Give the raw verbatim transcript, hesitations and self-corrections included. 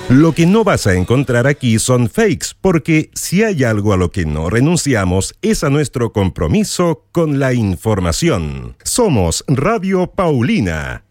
Lo que no vas a encontrar aquí son fakes, porque si hay algo a lo que no renunciamos es a nuestro compromiso con la información. Somos Radio Paulina.